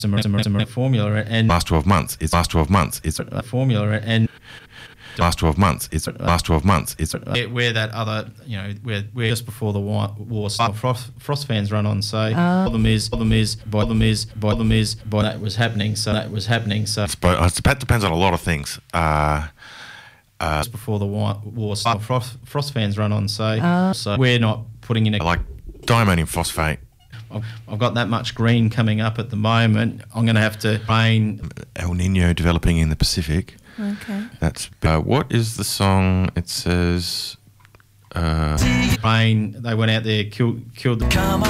formula and last 12 months. It's last 12 months. It's formula and last 12 months. It's last 12 months. It's where that other, we're just before the war. Frost fans run on say problem is that was happening. So that it depends on a lot of things. Just before the war, Frost fans run on say so we're not putting in like diammonium phosphate. I've got that much green coming up at the moment. I'm going to have to rain. El Nino developing in the Pacific. Okay. That's what is the song? It says rain. They went out there, killed the.